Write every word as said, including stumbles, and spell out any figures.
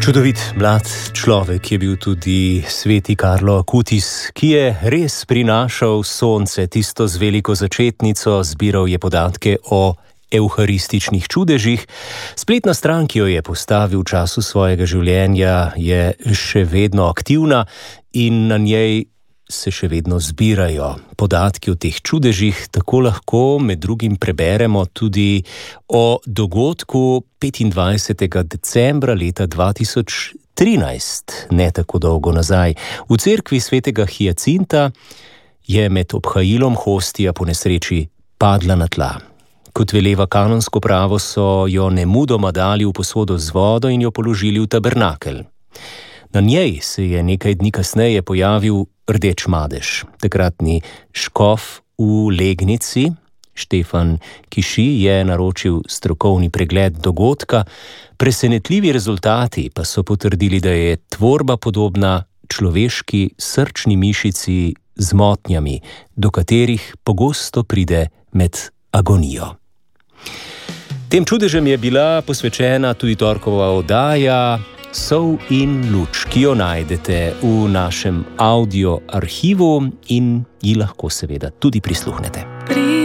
Čudovit mlad človek je bil tudi sveti Karlo Acutis, ki je res prinašal sonce, tisto z veliko začetnico, zbiral je podatke o evharističnih čudežih. Spletna stran, ki jo je postavil v času svojega življenja, je še vedno aktivna in na njej se še vedno zbirajo podatki o teh čudežih. Tako lahko med drugim preberemo tudi o dogodku petindvajsetega decembra leta dva tisoč trinajst, ne tako dolgo nazaj. V cerkvi svetega Hyacinta je med obhajilom hostija po nesreči padla na tla. Kot veleva kanonsko pravo, so jo nemudoma dali v posodo z vodo in jo položili v tabernakelj. Na njej se je nekaj dni kasneje pojavil rdeč madež. Takratni škof v Legnici, Štefan Kiši, je naročil strokovni pregled dogodka. Presenetljivi rezultati pa so potrdili, da je tvorba podobna človeški srčni mišici z motnjami, do katerih pogosto pride med agonijo. Tem čudežem je bila posvečena tudi torkova oddaja Sol in luč, ki jo najdete v našem audio arhivu in ji lahko seveda tudi prisluhnete.